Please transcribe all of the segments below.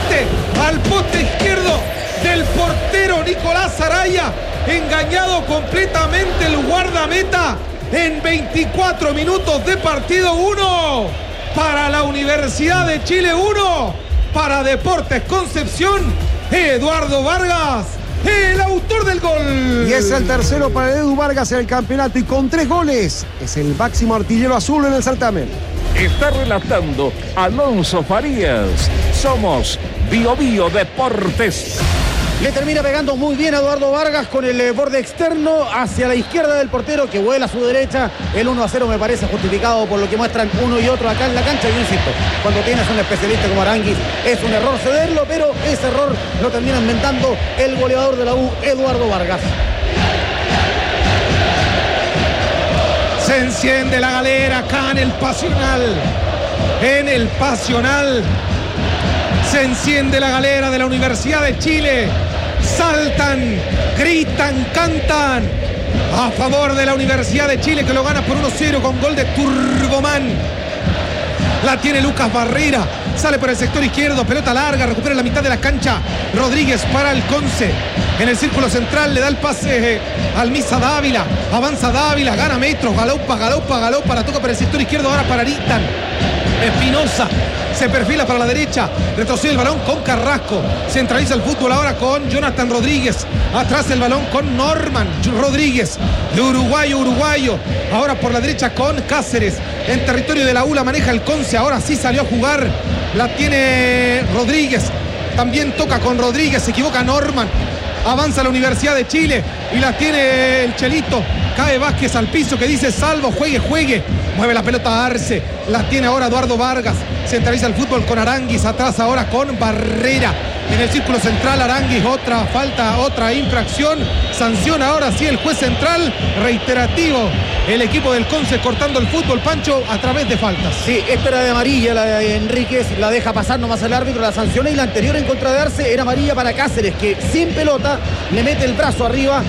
frente al poste izquierdo del portero Nicolás Araya. Engañado completamente el guardameta. En 24 minutos de partido, 1 para la Universidad de Chile, 1 para Deportes Concepción. Eduardo Vargas, el autor del gol. Y es el tercero para Edu Vargas en el campeonato y con 3 goles es el máximo artillero azul en el certamen. Está relatando Alonso Farías. Somos Bio Bio Deportes. Le termina pegando muy bien a Eduardo Vargas con el borde externo hacia la izquierda del portero que vuela a su derecha. El 1-0 me parece justificado por lo que muestran uno y otro acá en la cancha. Yo insisto, cuando tienes un especialista como Aranguis es un error cederlo, pero ese error lo termina inventando el goleador de la U, Eduardo Vargas. Se enciende la galera acá en el Pasional. En el Pasional se enciende la galera de la Universidad de Chile. Saltan, gritan, cantan a favor de la Universidad de Chile, que lo gana por 1-0 con gol de Turboman. La tiene Lucas Barrera, sale por el sector izquierdo, pelota larga, recupera la mitad de la cancha. Rodríguez para el Conce. En el círculo central le da el pase al Misa Dávila. Avanza Dávila, gana metros, galopa, la toca por el sector izquierdo ahora para Aritan. Espinosa se perfila para la derecha, retrocede el balón con Carrasco, centraliza el fútbol ahora con Jonathan Rodríguez, atrás el balón con Norman Rodríguez, de uruguayo, ahora por la derecha con Cáceres, en territorio de la U la maneja el Conce, ahora sí salió a jugar, la tiene Rodríguez, también toca con Rodríguez, se equivoca Norman, avanza la Universidad de Chile y la tiene el Chelito. Cae Vázquez al piso que dice salvo, juegue. Mueve la pelota a Arce. La tiene ahora Eduardo Vargas. Centraliza el fútbol con Aranguis. Atrás ahora con Barrera. En el círculo central Aranguis. Otra falta, otra infracción. Sanciona ahora sí el juez central. Reiterativo. El equipo del Conce cortando el fútbol, Pancho, a través de faltas. Sí, esta era de amarilla, la de Enríquez. La deja pasar nomás el árbitro. La sanciona y la anterior en contra de Arce era amarilla para Cáceres, que sin pelota le mete el brazo arriba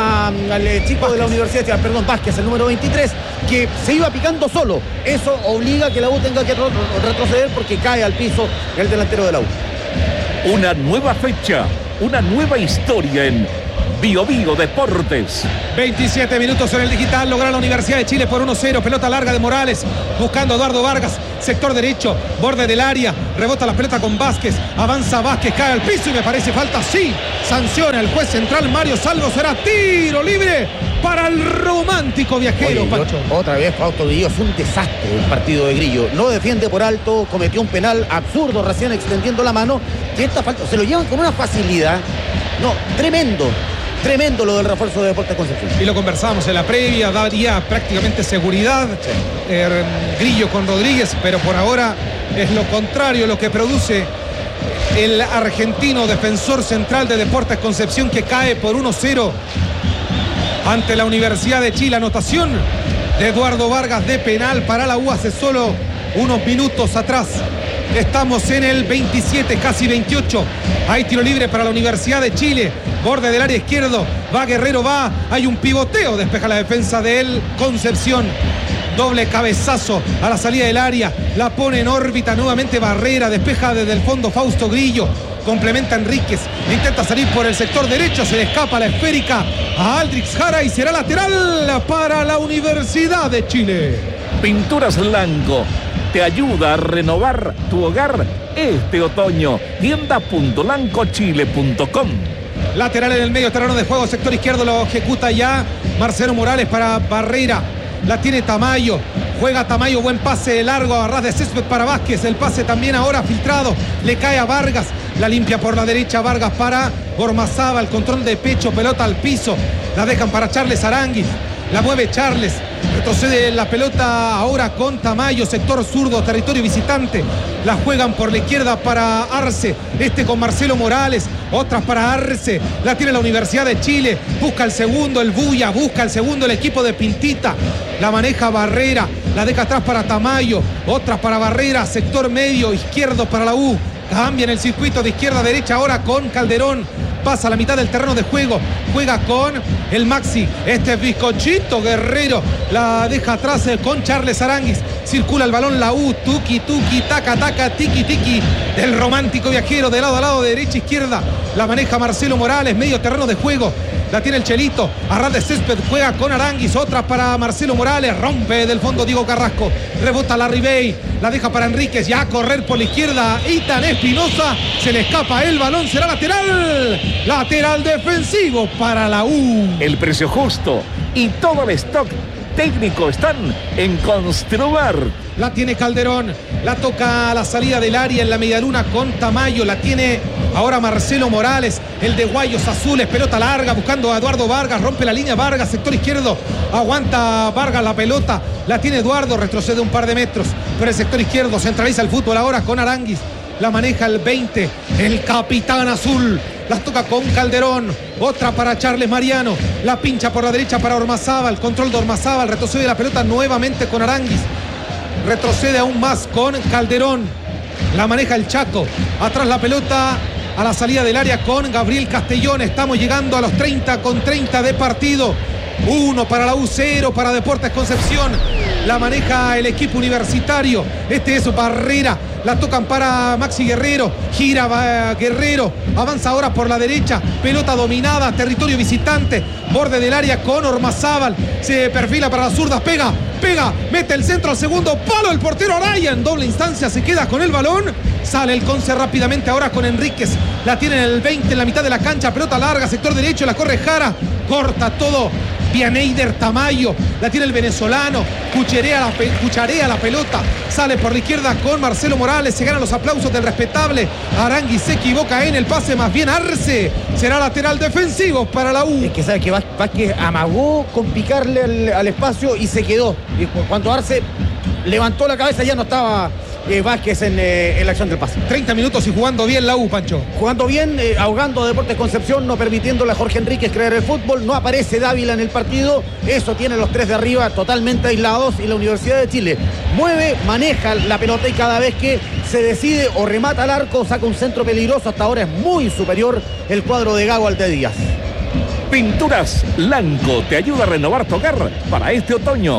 al chico de la Universidad, Vázquez, el número 23, que se iba picando solo. Eso obliga a que la U tenga que retroceder porque cae al piso el delantero de la U. Una nueva fecha, una nueva historia en Bio Bio Deportes. 27 minutos en el digital, logra la Universidad de Chile por 1-0, pelota larga de Morales, buscando a Eduardo Vargas, sector derecho, borde del área, rebota la pelota con Vázquez, avanza Vázquez, cae al piso y me parece falta, sí, sanciona el juez central Mario Salvo, será tiro libre para el romántico viajero. Oye, Pancho. Otra vez Fausto Grillo, es un desastre el partido de Grillo, no defiende por alto, cometió un penal absurdo recién extendiendo la mano, y esta falta, se lo llevan con una facilidad, no, tremendo lo del refuerzo de Deportes Concepción. Y lo conversábamos en la previa, daría prácticamente seguridad Grillo con Rodríguez, pero por ahora es lo contrario lo que produce el argentino defensor central de Deportes Concepción, que cae por 1-0 ante la Universidad de Chile. Anotación de Eduardo Vargas de penal para la U hace solo unos minutos atrás. Estamos en el 27, casi 28. Hay tiro libre para la Universidad de Chile. Borde del área izquierdo. Va Guerrero, va. Hay un pivoteo. Despeja la defensa del Concepción. Doble cabezazo a la salida del área. La pone en órbita nuevamente Barrera. Despeja desde el fondo Fausto Grillo. Complementa Enríquez. Intenta salir por el sector derecho. Se le escapa la esférica a Aldrich Jara y será lateral para la Universidad de Chile. Pinturas Blanco te ayuda a renovar tu hogar este otoño. Tienda.lancochile.com. Lateral en el medio terreno de juego, sector izquierdo, lo ejecuta ya Marcelo Morales para Barrera. La tiene Tamayo, juega Tamayo, buen pase largo a ras de césped para Vázquez. El pase también ahora filtrado, le cae a Vargas. La limpia por la derecha Vargas para Gormazábal, control de pecho, pelota al piso. La dejan para Charles Aranguis. La mueve Charles, retrocede la pelota ahora con Tamayo, sector zurdo, territorio visitante. La juegan por la izquierda para Arce, con Marcelo Morales, otras para Arce. La tiene la Universidad de Chile, busca el segundo el Buya, busca el segundo el equipo de Pintita. La maneja Barrera, la deja atrás para Tamayo, otras para Barrera, sector medio, izquierdo para la U. Cambia en el circuito de izquierda a derecha ahora con Calderón. Pasa a la mitad del terreno de juego. Juega con el Maxi. Es Bizcochito Guerrero. La deja atrás con Charles Aranguis. Circula el balón la U, tuki, tuki, taca, taca, tiki, tiki. Del romántico viajero de lado a lado, de derecha a izquierda. La maneja Marcelo Morales, medio terreno de juego. La tiene el Chelito. A ras de césped juega con Aranguis. Otra para Marcelo Morales. Rompe del fondo Diego Carrasco. Rebota la Ribey. La deja para Enríquez. Ya a correr por la izquierda. Itan Espinosa. Se le escapa el balón. Será lateral. Lateral defensivo para la U. El precio justo y todo el stock técnico están en Construbar. La tiene Calderón, la toca a la salida del área en la medialuna con Tamayo, la tiene ahora Marcelo Morales, el de Guayos Azules, pelota larga buscando a Eduardo Vargas, rompe la línea Vargas, sector izquierdo, aguanta Vargas la pelota, la tiene Eduardo, retrocede un par de metros, pero el sector izquierdo centraliza el fútbol ahora con Aranguis, la maneja el 20, el capitán azul. La toca con Calderón, otra para Charles Mariano, la pincha por la derecha para Ormazábal, control de Ormazábal, retrocede la pelota nuevamente con Aranguis, retrocede aún más con Calderón, la maneja el Chaco, atrás la pelota a la salida del área con Gabriel Castellón, estamos llegando a los 30 con 30 de partido, 1 para la U, 0 para Deportes Concepción, la maneja el equipo universitario, este es Barrera, la tocan para Maxi Guerrero, gira Guerrero, avanza ahora por la derecha, pelota dominada, territorio visitante, borde del área con Ormazábal, se perfila para las zurdas, pega, mete el centro al segundo palo, el portero Araya en doble instancia se queda con el balón, sale el Conce rápidamente ahora con Enríquez, la tiene en el 20 en la mitad de la cancha, pelota larga, sector derecho, la corre Jara, corta todo, Pianeider Tamayo, la tiene el venezolano, cucharea la pelota, sale por la izquierda con Marcelo Morales, se ganan los aplausos del respetable, Aranguis se equivoca en el pase, más bien Arce, será lateral defensivo para la U. Es que sabe que Vázquez amagó con picarle al espacio y se quedó, y cuando Arce levantó la cabeza ya no estaba Vázquez en la acción del pase. 30 minutos y jugando bien la U, Pancho. Jugando bien, ahogando a Deportes Concepción, no permitiéndole a Jorge Enríquez crear el fútbol, no aparece Dávila en el partido, eso tiene los tres de arriba totalmente aislados y la Universidad de Chile mueve, maneja la pelota y cada vez que se decide o remata al arco, saca un centro peligroso, hasta ahora es muy superior el cuadro de Gago Alte Díaz. Pinturas Lanco te ayuda a renovar tu hogar para este otoño.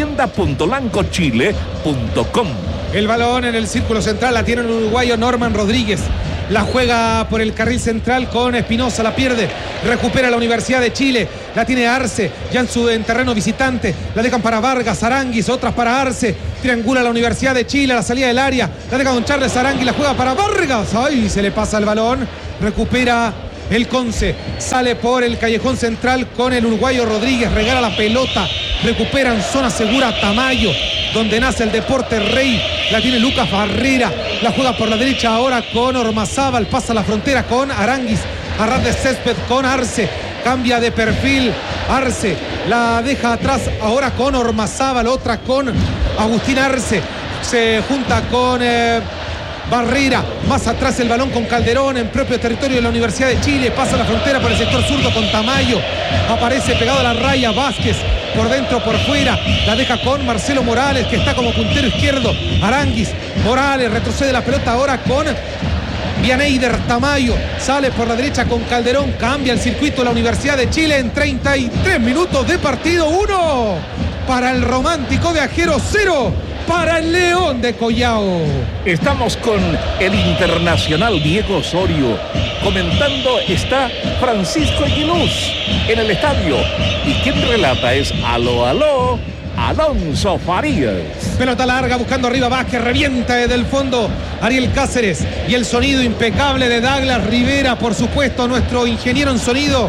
Tienda.lancochile.com. El balón en el círculo central la tiene el uruguayo Norman Rodríguez. La juega por el carril central con Espinosa, la pierde, recupera la Universidad de Chile, la tiene Arce, ya en terreno visitante, la dejan para Vargas, Aranguis, otras para Arce, triangula la Universidad de Chile a la salida del área, la deja don Charles Aranguis, la juega para Vargas, ¡ay! Se le pasa el balón, recupera el Conce, sale por el callejón central con el uruguayo Rodríguez, regala la pelota, recupera en zona segura Tamayo, donde nace el deporte rey, la tiene Lucas Barrera, la juega por la derecha ahora con Ormazábal, pasa la frontera con Aranguis, a ras de césped con Arce, cambia de perfil Arce, la deja atrás ahora con Ormazábal, otra con Agustín Arce, se junta con Barrera, más atrás el balón con Calderón en propio territorio de la Universidad de Chile, pasa la frontera por el sector zurdo con Tamayo, aparece pegado a la raya Vázquez, por dentro, por fuera, la deja con Marcelo Morales, que está como puntero izquierdo, Aranguis, Morales, retrocede la pelota ahora con Pianeider Tamayo, sale por la derecha con Calderón, cambia el circuito de la Universidad de Chile en 33 minutos de partido, 1 para el romántico viajero, 0 para el León de Collao. Estamos con el internacional Diego Osorio. Comentando está Francisco Aguiluz en el estadio. Y quien relata es aló, Alonso Farías. Pelota larga buscando arriba Vázquez, revienta desde el fondo Ariel Cáceres. Y el sonido impecable de Douglas Rivera, por supuesto, nuestro ingeniero en sonido.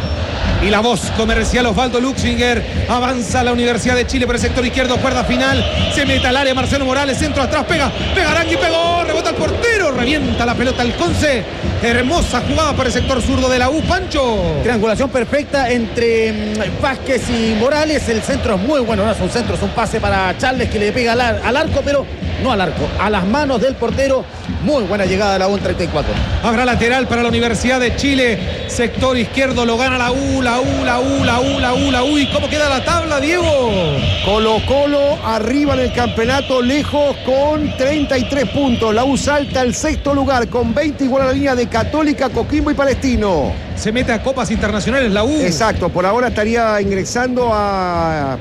Y la voz comercial Osvaldo Luxinger. Avanza la Universidad de Chile por el sector izquierdo, cuerda final, se mete al área Marcelo Morales, centro atrás, pega Arangui, pegó, rebota el portero, revienta la pelota el Conce. Hermosa jugada por el sector zurdo de la U, Pancho. Triangulación perfecta entre Vázquez y Morales, el centro es muy bueno, no es un centro, es un pase para Charles que le pega al arco, pero no al arco, a las manos del portero. Muy buena llegada de la U en 34. Habrá lateral para la Universidad de Chile, sector izquierdo, lo gana la U. ¿Y cómo queda la tabla, Diego? Colo-Colo arriba en el campeonato, lejos con 33 puntos. La U salta al sexto lugar con 20, igual a la línea de Católica, Coquimbo y Palestino. Se mete a copas internacionales la U. Exacto, por ahora estaría ingresando a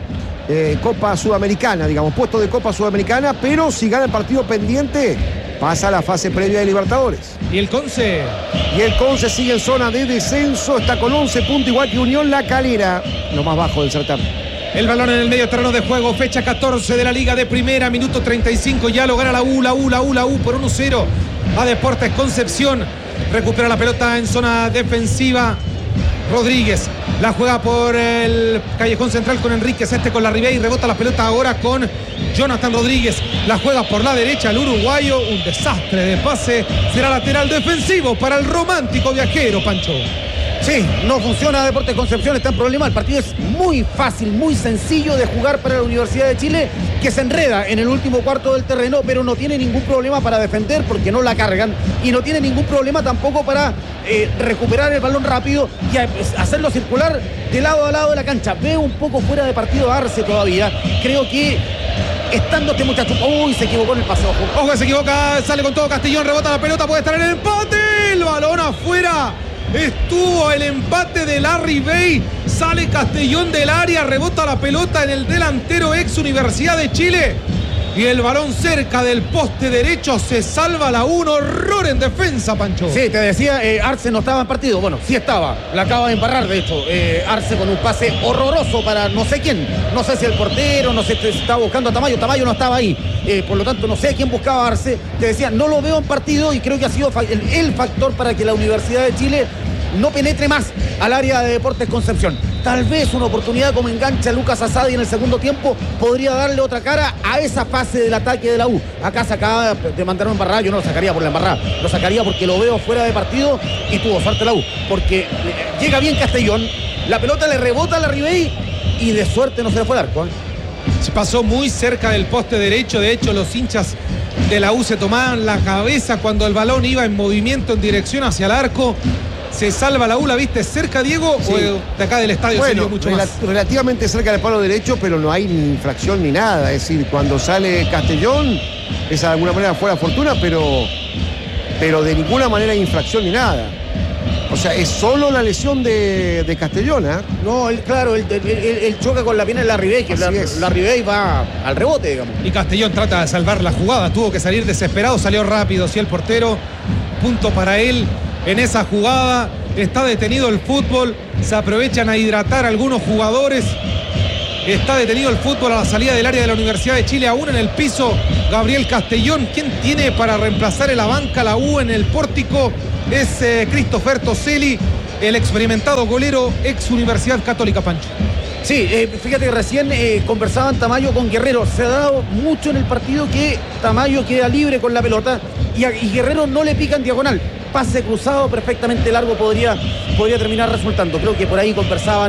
Copa Sudamericana, digamos, puesto de Copa Sudamericana, pero si gana el partido pendiente, pasa a la fase previa de Libertadores. ¿Y el Conce? Y el Conce sigue en zona de descenso, está con 11 puntos, igual que Unión La Calera, lo más bajo del certamen. El balón en el medio terreno de juego, fecha 14 de la Liga de Primera, minuto 35, ya lo gana la U por 1-0 a Deportes Concepción. Recupera la pelota en zona defensiva Rodríguez, la juega por el callejón central con Enríquez, con la Ribey, rebota la pelota ahora con Jonathan Rodríguez, la juega por la derecha el uruguayo, un desastre de pase, será lateral defensivo para el romántico viajero, Pancho. Sí, no funciona Deportes Concepción, está en problema. El partido es muy fácil, muy sencillo de jugar para la Universidad de Chile, que se enreda en el último cuarto del terreno, pero no tiene ningún problema para defender porque no la cargan, y no tiene ningún problema tampoco para recuperar el balón rápido y hacerlo circular de lado a lado de la cancha. Veo un poco fuera de partido a Arce todavía. Creo que estando este muchacho... Uy, se equivocó en el pase. Ojo, se equivoca, sale con todo Castellón, rebota la pelota, puede estar en el empate, el balón afuera. Estuvo el empate de Larry Bay, sale Castellón del área, rebota la pelota en el delantero ex Universidad de Chile y el balón cerca del poste derecho, se salva la 1, horror en defensa, Pancho. Sí, te decía, Arce no estaba en partido, bueno, sí estaba, la acaba de embarrar de hecho, Arce con un pase horroroso para no sé quién, no sé si el portero, no sé si estaba buscando a Tamayo no estaba ahí, por lo tanto no sé quién buscaba a Arce, te decía, no lo veo en partido y creo que ha sido el factor para que la Universidad de Chile no penetre más al área de Deportes Concepción. Tal vez una oportunidad como engancha Lucas Asadi en el segundo tiempo podría darle otra cara a esa fase del ataque de la U. Acá se acaba de mandar un embarrada, yo no lo sacaría por la embarrada, lo sacaría porque lo veo fuera de partido y tuvo suerte la U, porque llega bien Castellón, la pelota le rebota a la Ribey y de suerte no se le fue al arco. Se pasó muy cerca del poste derecho, de hecho los hinchas de la U se tomaban la cabeza cuando el balón iba en movimiento en dirección hacia el arco. Se salva la U, ¿la viste cerca, Diego? Sí. ¿O de acá del estadio se vio mucho más? Relativamente cerca del palo derecho, pero no hay ni infracción ni nada. Es decir, cuando sale Castellón, es de alguna manera fuera fortuna, pero de ninguna manera infracción ni nada. O sea, es solo la lesión de Castellón, ¿eh? No, claro, él choca con la pierna de la Ribey, que la Ribey va al rebote, digamos. Y Castellón trata de salvar la jugada, tuvo que salir desesperado, salió rápido, sí, el portero, punto para él. En esa jugada está detenido el fútbol, se aprovechan a hidratar algunos jugadores, está detenido el fútbol a la salida del área de la Universidad de Chile, aún en el piso Gabriel Castellón. ¿Quién tiene para reemplazar en la banca la U en el pórtico? Es Christopher Toselli, el experimentado golero ex Universidad Católica, Pancho. Sí, fíjate que recién conversaban Tamayo con Guerrero. Se ha dado mucho en el partido que Tamayo queda libre con la pelota y Guerrero no le pica en diagonal. Pase cruzado perfectamente largo podría terminar resultando. Creo que por ahí conversaban